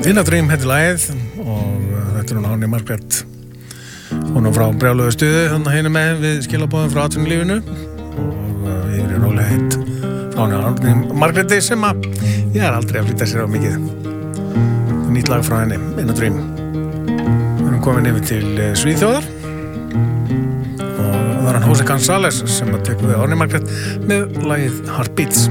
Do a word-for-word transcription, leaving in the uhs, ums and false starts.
In a Dream heitir lagið og þetta er hún Árný Margrét, hún er frá brjáluðu stuði þannig hérna með við skilabóðum frá atvinnulífinu og yfir í rólega heitt frá Árný Margréti sem að ég er aldrei að flytta sér á mikið. Nýtt lag frá henni, In a Dream. Við erum komin yfir til Svíþjóðar og það er hann Jose González sem að tekur við Árný Margrét með lagið Heartbeats.